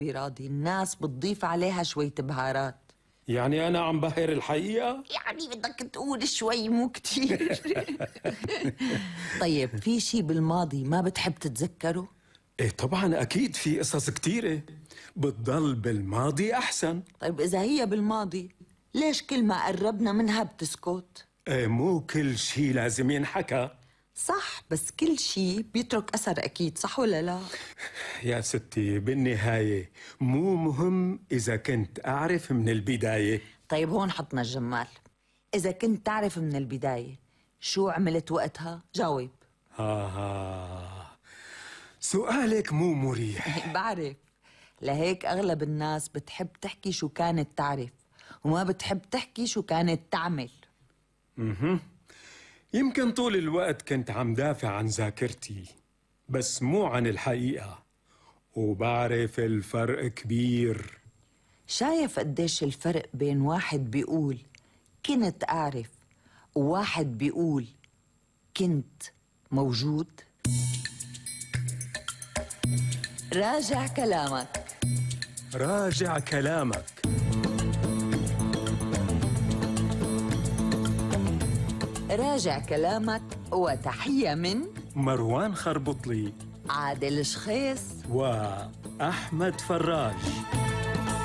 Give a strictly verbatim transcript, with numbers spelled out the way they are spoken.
راضي الناس بتضيف عليها شوية بهارات. يعني أنا عم بهر الحقيقة؟ يعني بدك تقول شوي مو كتير. طيب في شي بالماضي ما بتحب تتذكره؟ إيه طبعا أكيد في قصص كتيرة بتضل بالماضي أحسن. طيب إذا هي بالماضي ليش كل ما قربنا منها بتسكت؟ إيه مو كل شي لازم ينحكى. صح، بس كل شي بيترك أثر أكيد، صح ولا لا؟ يا ستي بالنهاية مو مهم إذا كنت أعرف من البداية. طيب هون حطنا الجمال. إذا كنت تعرف من البداية شو عملت وقتها؟ جاوب. آه سؤالك مو مريح. بعرف، لهيك أغلب الناس بتحب تحكي شو كانت تعرف وما بتحب تحكي شو كانت تعمل. اها يمكن طول الوقت كنت عم دافع عن ذاكرتي بس مو عن الحقيقة، وبعرف الفرق كبير. شايف قديش الفرق بين واحد بيقول كنت أعرف وواحد بيقول كنت موجود؟ راجع كلامك. راجع كلامك. راجع كلامك، وتحية من مروان خربطلي، عادل شخيص وأحمد فراج.